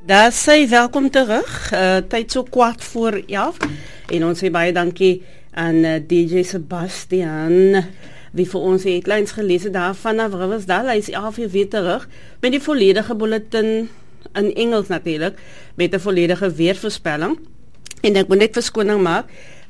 Daar sê welkom terug. Tyd so 11:15 en ons sê baie dankie aan DJ Sebastian wie vir ons die headlines gelees het daar vanaf Riversdale. Hy is 11 uur weer terug met die volledige bulletin in Engels natuurlik, met 'n volledige weervoorspelling. En ek moet net verskoning maak.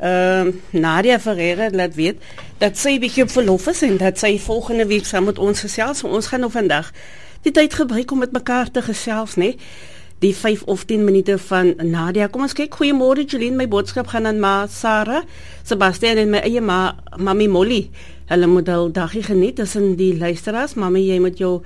Nadia Ferreira laat weet dat sy bietjie op verlof is en dat sy volgende week saam met ons gesels. So ons gaan nou vandag die tyd gebruik om met mekaar te gesels, né? Die 5 of 10 minute van Nadia. Kom ons kyk. Goeiemôre Jolien, my boodskap gaan aan ma Sarah, Sebastian en my eie mami Molly. Hulle moet al dagie geniet tussen die luisteraars. Mami, jy moet jou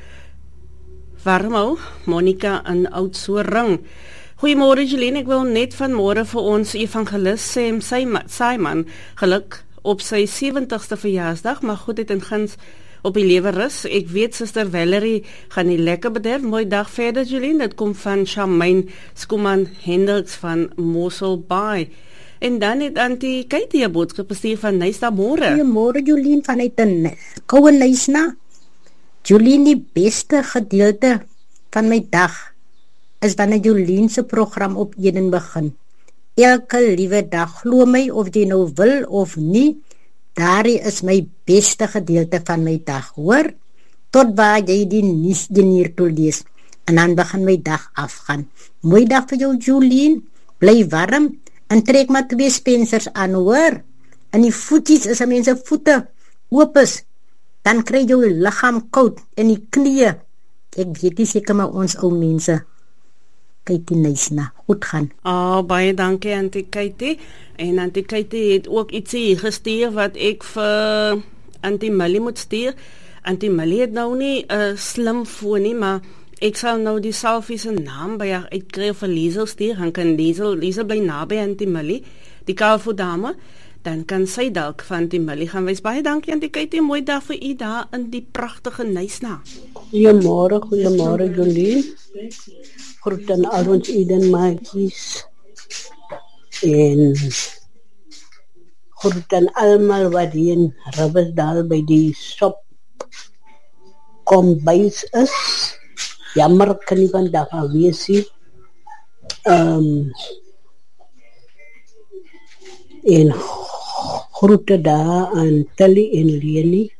warm hou. Monica in Oudtshoorn. Goeiemôre Jolien, ek wil net vanmôre vir ons evangelis Sam Simon geluk op sy 70ste verjaarsdag, maar goed het en guns op die lewe rus. Ek weet Suster Valerie gaan nie lekker bederf. Mooi dag verder Jolien. Dit kom van Charmaine Skuman Hendricks van Mossel Bay. En dan het Auntie Katie 'n boodskap gestuur van Nysta môre. Goeiemôre Jolien vanuit 'n koue Nysna. Jolien, die beste gedeelte van my dag is wanneer Jolien se program op Eden begin. Elke liewe dag, glo my of jy nou wil of nie, daarie is my beste gedeelte van my dag, hoor? Tot waar jy die nuus hier toe lees. En dan begin my dag afgaan. Mooi dag vir jou Jolien. Bly warm en trek maar 2 spensers aan, hoor? En die voetjies is 'n mens se voete oop is, dan kry jou liggaam koud en die knieë. Ek weet nie seker maar ons ou mense kyk die Nysna. Goed gaan. Baie dankie Auntie Katie. En Auntie Katie het ook ietsie gestuur wat ek vir Auntie Millie moet stuur. Auntie Millie het nou nie 'n slim foon nie, maar ek sal nou die Salfie se naam by haar uitkry vir Liesel stuur. Han kan Liesel bly naby Auntie Millie, die Kalfo dame. Dan kan sy dalk van Auntie Millie gaan wys. Baie dankie Auntie Katie. Mooi dag vir u daar in die pragtige Nysna. Goeiemôre Jolien. Groet aan al ons Eden maatjies. En groet aan almal wat hier in Riversdale by die shop kombuis is. Jammer kan nie vandag wees nie. En groete daar aan Tilly en Leni.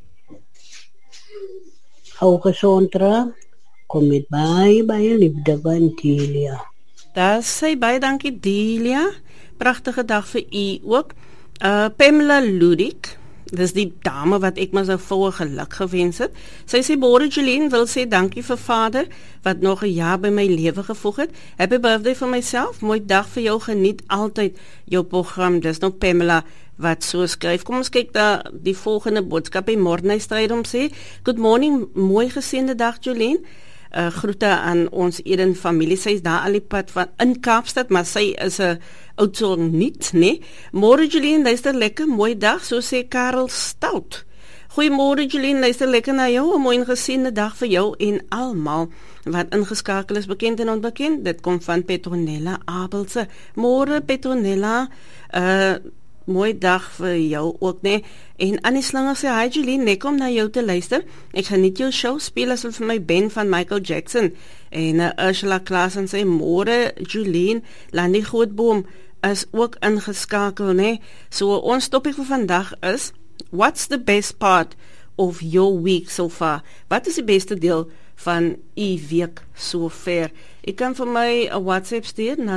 Hou gesond raak. Kom met baie liefde van Delia. Daar sê baie dankie Delia. Pragtige dag vir u ook. Pamela Ludik, dis die dame wat ek maar so voor geluk gewens het. Sy sê môre Jolien wil sê dankie vir Vader wat nog 'n jaar by my lewe gevoeg het. Happy birthday vir myself. Mooi dag vir jou. Geniet altyd jou program. Dis nou Pamela wat so skryf. Kom ons kyk daar die volgende boodskap. Morney stryd om sê, good morning, mooi geseënde dag Jolien. Groete aan ons Eden familie. Sy is daar al die pad van in Kaapstad, maar sy is 'n Oudtshoorn niet, nee. Môre Jolien, luister lekker, mooi dag, so sê Karel Stout. Goeiemôre Jolien, luister lekker na jou, 'n mooi geseënde dag vir jou en almal wat ingeskakel is, bekend en onbekend. Dit kom van Petronella Abelse. Môre Petronella, mooi dag vir jou ook, nee. En Annie Slinger sê, hi Jolien, net om na jou te luister. Ek geniet jou show, speel asof vir my Ben van Michael Jackson. En Ursula Klaasen sê, môre Jolien, Landy Grootboom is ook ingeskakel, nee. So ons topik vir vandag is, what's the best part of your week so far? Wat is die beste deel van u week sover? Ek kan vir my 'n WhatsApp stuur na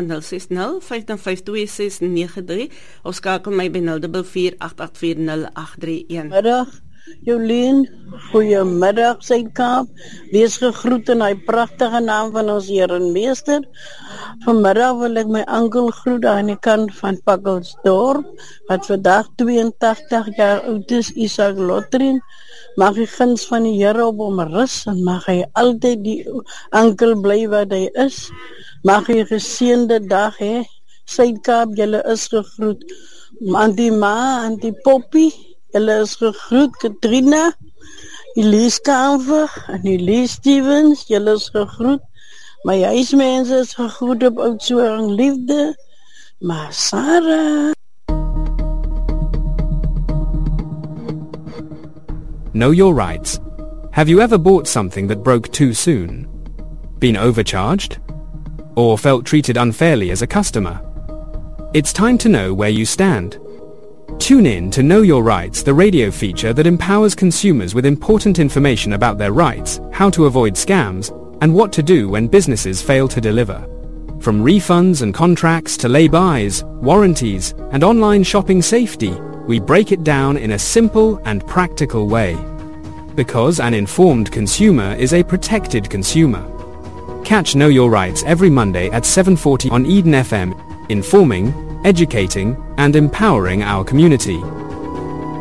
060-552-693 of skakel my by 044-884-0831. Middag Jolien, goeiemiddag Suid-Kaap. Wees gegroet in die pragtige naam van ons Here en Meester. Vanmiddag wil ek my oom groet aan die kant van Pakkelsdorp, wat vandag 82 jaar oud is, Isak Lotrin. Mag hy guns van die Here op hom rus en mag hy altyd die oom bly wat hy is. Mag hy 'n geseënde dag hê. Suid-Kaap, julle is gegroet. Auntie Ma, Auntie Poppy, julle is gegroet. Katrina, Elise Kanver en Elise Stevens, julle is gegroet. My huismense is gegroet op Oudtshoorn liefde. Maar Sarah. Know your rights. Have you ever bought something that broke too soon? Been overcharged? or felt treated unfairly as a customer. It's time to know where you stand. Tune in to Know Your Rights, the radio feature that empowers consumers with important information about their rights, how to avoid scams, and what to do when businesses fail to deliver. From refunds and contracts to lay-bys, warranties, and online shopping safety, we break it down in a simple and practical way. Because an informed consumer is a protected consumer. Catch Know Your Rights every Monday at 7:40 on Eden FM, informing, educating, and empowering our community.